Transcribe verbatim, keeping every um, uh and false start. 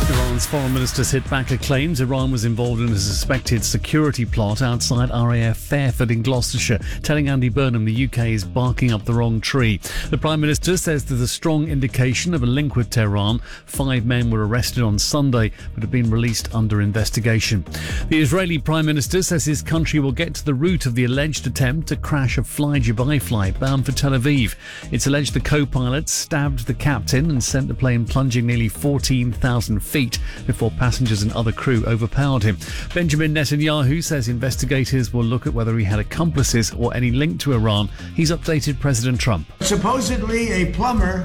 Iran's foreign minister's hit back at claims Iran was involved in a suspected security plot outside R A F Fairford in Gloucestershire, telling Andy Burnham the U K is barking up the wrong tree. The Prime Minister says there's a strong indication of a link with Tehran. Five men were arrested on Sunday but have been released under investigation. The Israeli Prime Minister says his country will get to the root of the alleged attempt to crash a Fly Dubai flight bound for Tel Aviv. It's alleged the co-pilot stabbed the captain and sent the plane plunging nearly fourteen thousand feet before passengers and other crew overpowered him. Benjamin Netanyahu says investigators will look at whether he had accomplices or any link to Iran. He's updated President Trump. Supposedly a plumber